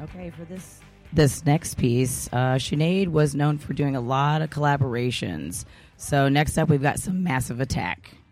Okay, for this next piece, Sinead was known for doing a lot of collaborations. So next up, we've got some Massive Attack.